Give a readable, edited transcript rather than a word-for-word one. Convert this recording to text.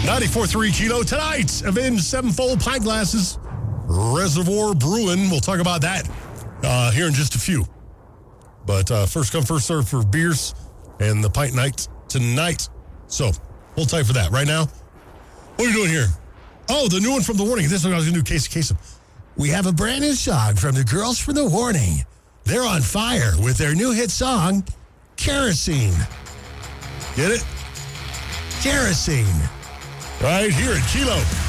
94.3 Kilo tonight. Avenged Sevenfold Pint Glasses. Reservoir Brewing. We'll talk about that here in just a few. But first come, first serve for beers and the pint night tonight. So, hold tight for that. Right now, what are you doing here? Oh, the new one from The Warning. This one I was going to do case of. We have a brand new song from the girls from The Warning. They're on fire with their new hit song, Kerosene. Get it? Kerosene. Right here at Kilo.